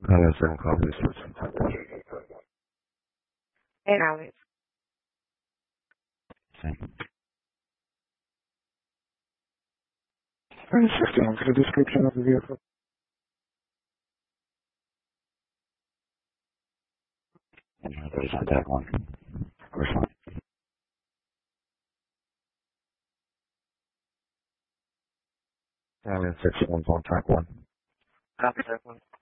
Alien 7 copy description. Type 1. And Alex. Same. Alien 16, what's the description of the vehicle? There's that one. First one. Alien 61 on type 1. Copy that one.